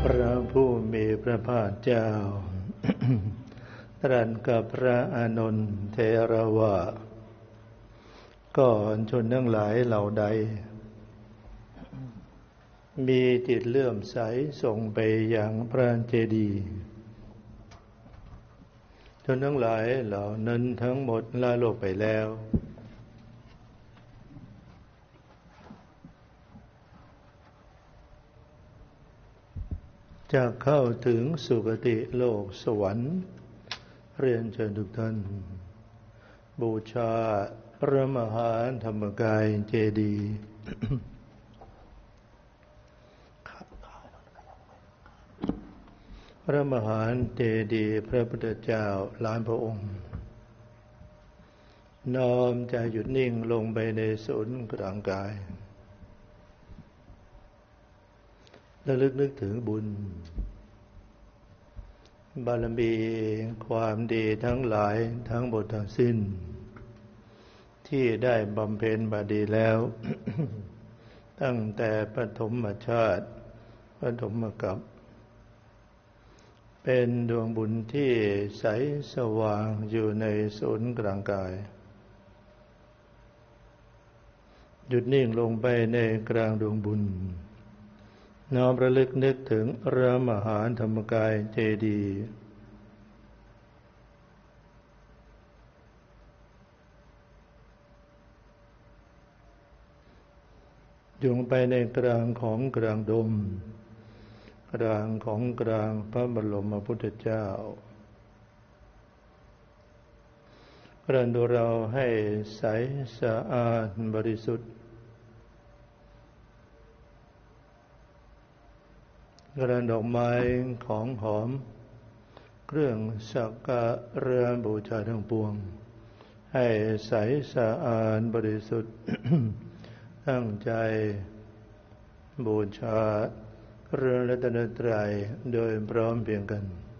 พระผู้มีพระภาคเจ้า ตรัสกับพระอานนท์เถระว่าก็ชนทั้งหลายเหล่าใดมีจิตเลื่อมใสส่งไปยังพระเจดีย์ชนทั้งหลายเหล่านั้นทั้งหมดละโลกไปแล้วจะเข้าถึงสุคติโลกสวรรค์เรียนเชิญทุกท่านบูชาพระมหาธรรมกายเจดีย์พระมหาเจดีย์พระพุทธเจ้าล้านพระองค์น้อมใจหยุดนิ่งลงไปในศูนย์กลางกายระลึกนึกถึงบุญบารมีความดีทั้งหลายทั้งหมดทั้งสิ้นที่ได้บำเพ็ญมาดีแล้ว ตั้งแต่ปฐมชาติปฐมกัปเป็นดวงบุญที่ใสสว่างอยู่ในศูนย์กลางกายหยุดนิ่งลงไปในกลางดวงบุญน้อมระลึกนึกถึงพระมหาธรรมกายเจดีย์ลงไปในกลางของกลางดมกลางของกลางพระบรมพุทธเจ้ากระดูเราให้ใสสะอาดบริสุทธิ์กระดอกไม้ของหอมเครื่องสักการะบูชาทั้งปวงให้ใสสะอาดบริสุทธิ์ ตั้งใจบูชาพระรัตนตรัยโดยพร้อมเพรียงกัน